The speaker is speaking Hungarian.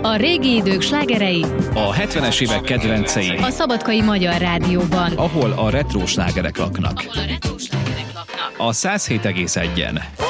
A régi idők slágerei, A 70-es évek kedvencei, a Szabadkai Magyar Rádióban. ahol a retró slágerek laknak. A 107,1-en.